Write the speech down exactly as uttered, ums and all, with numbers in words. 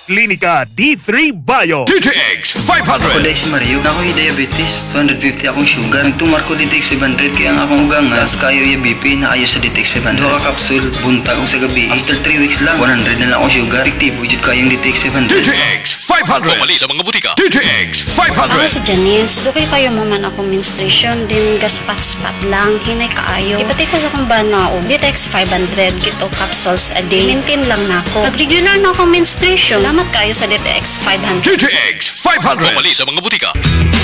Klinika D three Bio. D T X five Ako hundred. dahil si Mario, na ako'y diabetes, two fifty akong sugar. Nagtumar ko D T X five hundred, kaya nga akong ugang nga, as kayo yung B P na ayos sa D T X five hundred. Dua ka kapsul, buntag kong sa gabi. After three weeks lang, one hundred na lang akong sugar. Efektibo, jud kayong D T X five D hundred. T X five hundred. Pumali sa mga butika. D T X five Ako hundred. si Janice, okay kayo mo man ako menstruation, din gaspat-spat lang, hinay kaayo. Ipati ko sa kong banao, D T X five hundred, kito capsules a day. Maintain lang na ako. Nag-regular na ako menstruation. Salamat kayo sa D T X five hundred. D T X five hundred. Pumali sa mga butika.